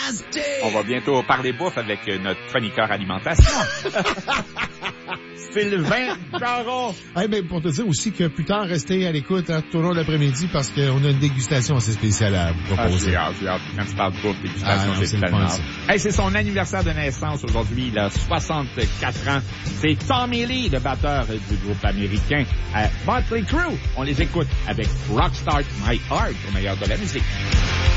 nasty! On va bientôt parler bouffe avec notre chroniqueur alimentation. Sylvain Caron. Hey, ben, pour te dire aussi que plus tard, restez à l'écoute tout au long de l'après-midi parce qu'on a une dégustation assez spéciale à vous proposer. J'ai hâte. Quand tu parles de bouffe, dégustation, non, c'est le tellement fun, ça. Hey, c'est son anniversaire de naissance aujourd'hui. Il a 64 ans. C'est Tommy Lee, le batteur du groupe américain Motley Crue. On les écoute avec Rockstar My Heart au meilleur de la musique.